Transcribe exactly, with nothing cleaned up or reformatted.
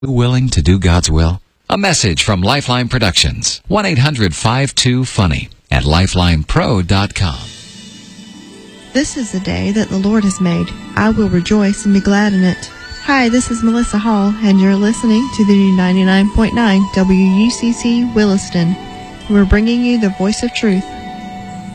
Willing to do God's will? A message from Lifeline Productions. one eight hundred five two funny at lifeline pro dot com. This is the day that the Lord has made. I will rejoice and be glad in it. Hi, this is Melissa Hall, and you're listening to the ninety-nine point nine W U C C Williston. We're bringing you the voice of truth.